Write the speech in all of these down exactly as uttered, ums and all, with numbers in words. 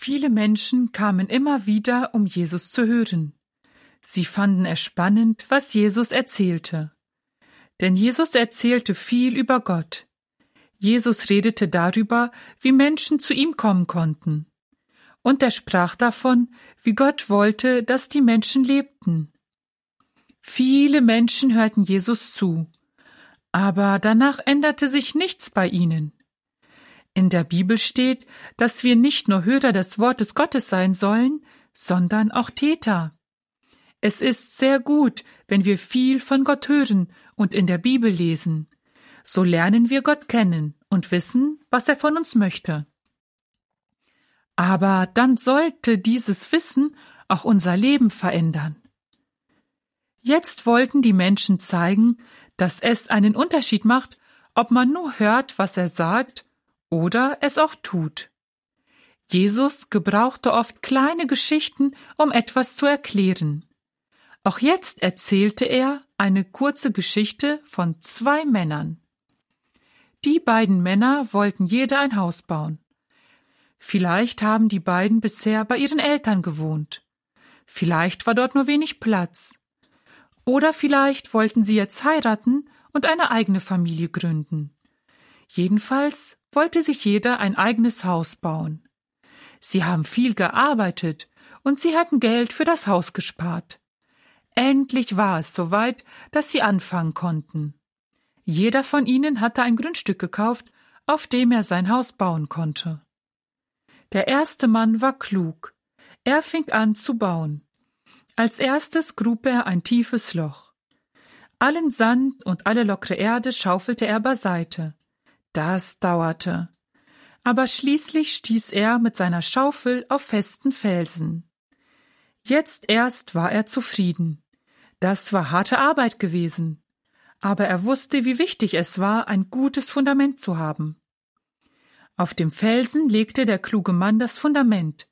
Viele Menschen kamen immer wieder, um Jesus zu hören. Sie fanden es spannend, was Jesus erzählte. Denn Jesus erzählte viel über Gott. Jesus redete darüber, wie Menschen zu ihm kommen konnten. Und er sprach davon, wie Gott wollte, dass die Menschen lebten. Viele Menschen hörten Jesus zu, aber danach änderte sich nichts bei ihnen. In der Bibel steht, dass wir nicht nur Hörer des Wortes Gottes sein sollen, sondern auch Täter. Es ist sehr gut, wenn wir viel von Gott hören und in der Bibel lesen. So lernen wir Gott kennen und wissen, was er von uns möchte. Aber dann sollte dieses Wissen auch unser Leben verändern. Jetzt wollten die Menschen zeigen, dass es einen Unterschied macht, ob man nur hört, was er sagt, oder es auch tut. Jesus gebrauchte oft kleine Geschichten, um etwas zu erklären. Auch jetzt erzählte er eine kurze Geschichte von zwei Männern. Die beiden Männer wollten jeder ein Haus bauen. Vielleicht haben die beiden bisher bei ihren Eltern gewohnt. Vielleicht war dort nur wenig Platz. Oder vielleicht wollten sie jetzt heiraten und eine eigene Familie gründen. Jedenfalls wollte sich jeder ein eigenes Haus bauen. Sie haben viel gearbeitet und sie hatten Geld für das Haus gespart. Endlich war es soweit, dass sie anfangen konnten. Jeder von ihnen hatte ein Grundstück gekauft, auf dem er sein Haus bauen konnte. Der erste Mann war klug. Er fing an zu bauen. Als erstes grub er ein tiefes Loch. Allen Sand und alle lockere Erde schaufelte er beiseite. Das dauerte. Aber schließlich stieß er mit seiner Schaufel auf festen Felsen. Jetzt erst war er zufrieden. Das war harte Arbeit gewesen. Aber er wusste, wie wichtig es war, ein gutes Fundament zu haben. Auf dem Felsen legte der kluge Mann das Fundament,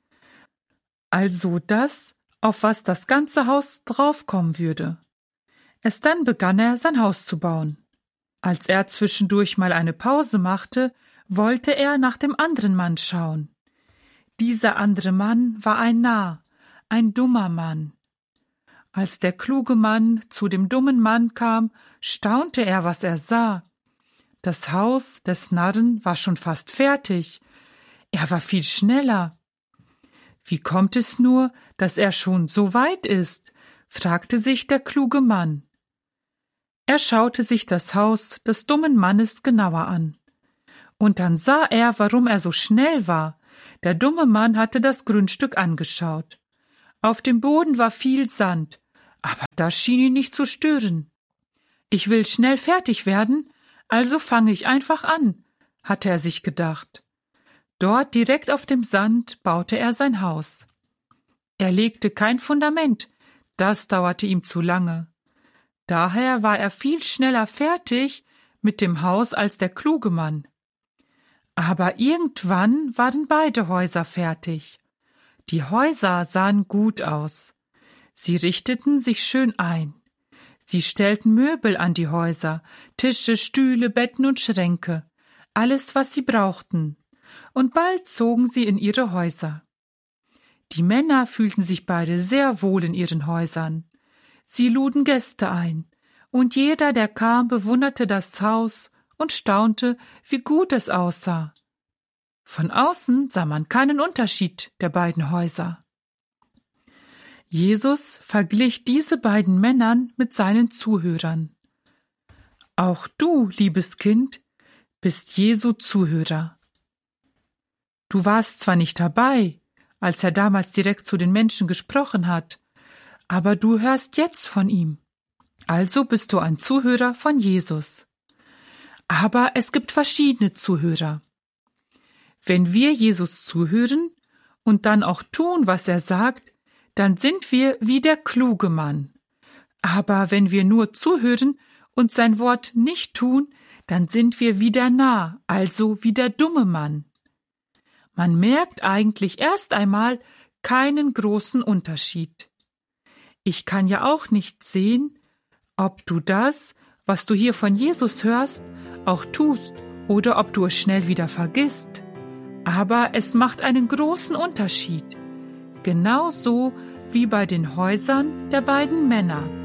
also das, auf was das ganze Haus draufkommen würde. Erst dann begann er, sein Haus zu bauen. Als er zwischendurch mal eine Pause machte, wollte er nach dem anderen Mann schauen. Dieser andere Mann war ein Narr, ein dummer Mann. Als der kluge Mann zu dem dummen Mann kam, staunte er, was er sah. Das Haus des Narren war schon fast fertig. Er war viel schneller. Wie kommt es nur, dass er schon so weit ist? Fragte sich der kluge Mann. Er schaute sich das Haus des dummen Mannes genauer an. Und dann sah er, warum er so schnell war. Der dumme Mann hatte das Grundstück angeschaut. Auf dem Boden war viel Sand, aber das schien ihn nicht zu stören. Ich will schnell fertig werden, also fange ich einfach an, hatte er sich gedacht. Dort direkt auf dem Sand baute er sein Haus. Er legte kein Fundament, das dauerte ihm zu lange. Daher war er viel schneller fertig mit dem Haus als der kluge Mann. Aber irgendwann waren beide Häuser fertig. Die Häuser sahen gut aus. Sie richteten sich schön ein. Sie stellten Möbel an die Häuser, Tische, Stühle, Betten und Schränke, alles, was sie brauchten. Und bald zogen sie in ihre Häuser. Die Männer fühlten sich beide sehr wohl in ihren Häusern. Sie luden Gäste ein, und jeder, der kam, bewunderte das Haus und staunte, wie gut es aussah. Von außen sah man keinen Unterschied der beiden Häuser. Jesus verglich diese beiden Männern mit seinen Zuhörern. Auch du, liebes Kind, bist Jesu Zuhörer. Du warst zwar nicht dabei, als er damals direkt zu den Menschen gesprochen hat, aber du hörst jetzt von ihm. Also bist du ein Zuhörer von Jesus. Aber es gibt verschiedene Zuhörer. Wenn wir Jesus zuhören und dann auch tun, was er sagt, dann sind wir wie der kluge Mann. Aber wenn wir nur zuhören und sein Wort nicht tun, dann sind wir wie der Narr, also wie der dumme Mann. Man merkt eigentlich erst einmal keinen großen Unterschied. Ich kann ja auch nicht sehen, ob du das, was du hier von Jesus hörst, auch tust oder ob du es schnell wieder vergisst. Aber es macht einen großen Unterschied, genauso wie bei den Häusern der beiden Männer.